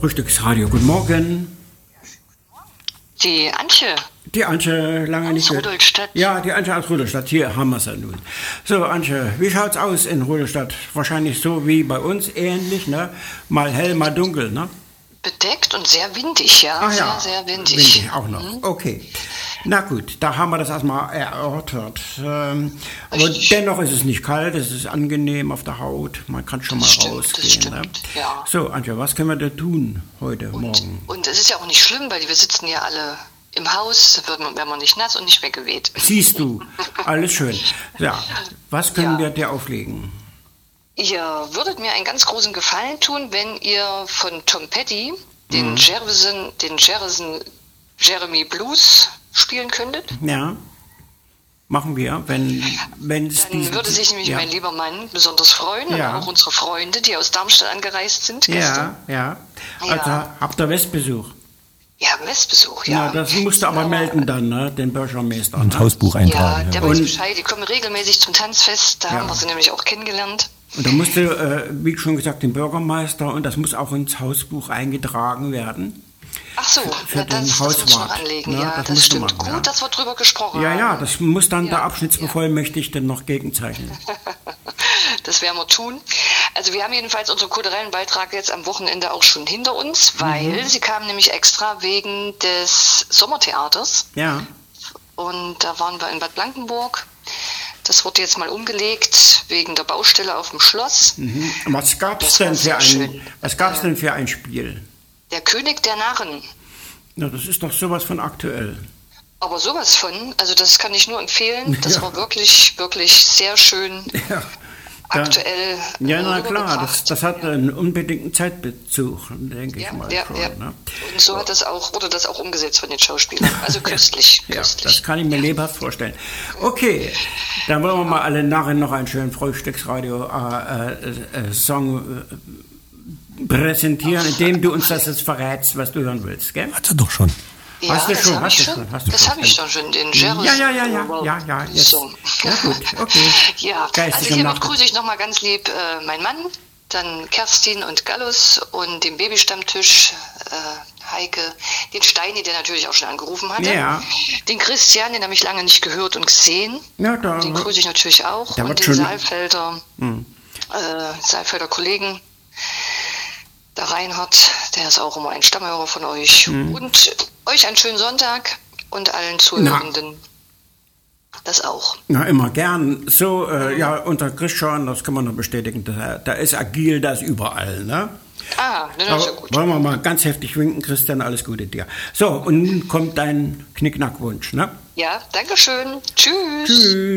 Frühstücksradio, guten Morgen. Die Antje. Die Antje, lange nicht gehört. Rudolstadt. Ja, die Antje aus Rudolstadt, hier haben wir es ja nun. So, Antje, wie schaut's aus in Rudolstadt? Wahrscheinlich so wie bei uns, ähnlich, ne? Mal hell, mal dunkel, ne? Bedeckt und sehr windig, ja. Ach ja, sehr windig. Windig auch noch, okay. Na gut, da haben wir das erstmal erörtert. Aber dennoch ist es nicht kalt, es ist angenehm auf der Haut, man kann schon Das mal stimmt, rausgehen. das stimmt, Ne? ja. So, Antje, was können wir da tun heute Morgen? Und es ist ja auch nicht schlimm, weil wir sitzen ja alle im Haus, werden wir nicht nass und nicht weggeweht. Siehst du, alles schön. Ja, was können Ja. wir dir auflegen? Ihr würdet mir einen ganz großen Gefallen tun, wenn ihr von Tom Petty den Jeremy Blues spielen könntet. Ja, machen wir, wenn es Dann würde sich nämlich mein lieber Mann besonders freuen Ja. und auch unsere Freunde, die aus Darmstadt angereist sind gestern. Ja. Ja. Also habt ihr Westbesuch? Ja, Westbesuch, Ja, ja. das musst du aber melden dann, ne? Den Bürgermeister. Und Ne? Hausbuch Ja, eintragen. der Ja. weiß Und- Bescheid. Die kommen regelmäßig zum Tanzfest. Da haben wir sie nämlich auch kennengelernt. Und dann musst du, wie schon gesagt, den Bürgermeister und das muss auch ins Hausbuch eingetragen werden. Ach so, Für ja, den das muss noch Hauswart, anlegen. ne? Ja, Das das musst du stimmt. machen, Gut, ja. dass wir drüber gesprochen Ja, haben. ja, das muss dann der Ja, Abschnittsbevollmächtigte noch gegenzeichnen. Das werden wir tun. Also wir haben jedenfalls unseren kulturellen Beitrag jetzt am Wochenende auch schon hinter uns, weil sie kamen nämlich extra wegen des Sommertheaters. Ja, Und da waren wir in Bad Blankenburg. Das wurde jetzt mal umgelegt wegen der Baustelle auf dem Schloss. was gab's Das denn war für sehr ein, schön. was gab's denn für ein Spiel? Der König der Narren. Na, das ist doch sowas von aktuell. Aber sowas von, also das kann ich nur empfehlen. Das Ja. war wirklich, wirklich sehr schön Ja. aktuell. Ja, na klar, rübergebracht. das hat einen unbedingten Zeitbezug, denke ich mal schon. ja. Ne? Und so wurde das auch umgesetzt von den Schauspielern. Also köstlich, Ja, köstlich. das kann ich mir lebhaft vorstellen. Okay, dann wollen wir mal alle nachher noch einen schönen Frühstücksradio-Song präsentieren, indem du uns das jetzt verrätst, was du hören willst, gell? Hat er doch schon. Ja, Hast du das schon, habe hast ich du schon. schon, hast du Das schon. habe ich doch schon, den Jerry. Ja, jetzt. Song. Ja, gut, okay. Ja, Geistig also im hiermit Nachhinein. grüße ich nochmal ganz lieb meinen Mann, dann Kerstin und Gallus und den Babystammtisch, Heike, den Steini, der natürlich auch schon angerufen hatte, Ja. den Christian, den habe ich lange nicht gehört und gesehen, Ja, da, den grüße ich natürlich auch, Der und wird den schon- Saalfelder Kollegen. Der Reinhard, der ist auch immer ein Stammhörer von euch. Und euch einen schönen Sonntag und allen Zuhörenden das auch. na, immer gern. So, ja, unser Christian, das kann man noch bestätigen, da ist agil, da ist überall, ne? Ah, das ist ja Aber gut. wollen wir mal ganz heftig winken, Christian, alles Gute dir. So, und nun kommt dein Knickknackwunsch, ne? Ja, danke schön. Tschüss. Tschüss.